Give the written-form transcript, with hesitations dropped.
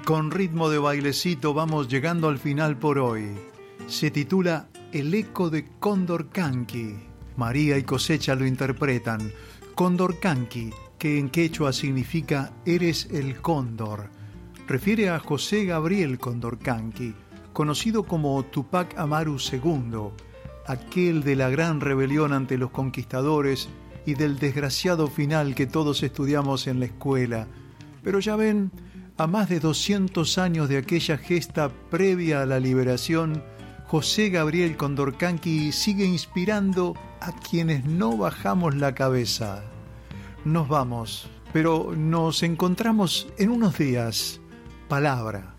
con ritmo de bailecito vamos llegando al final por hoy. Se titula El eco de Condorcanqui. María y Cosecha lo interpretan. Condorcanqui, que en quechua significa eres el cóndor, refiere a José Gabriel Condorcanqui, conocido como Tupac Amaru II, aquel de la gran rebelión ante los conquistadores y del desgraciado final que todos estudiamos en la escuela. Pero ya ven, a más de 200 años de aquella gesta previa a la liberación, José Gabriel Condorcanqui sigue inspirando a quienes no bajamos la cabeza. Nos vamos, pero nos encontramos en unos días. Palabra.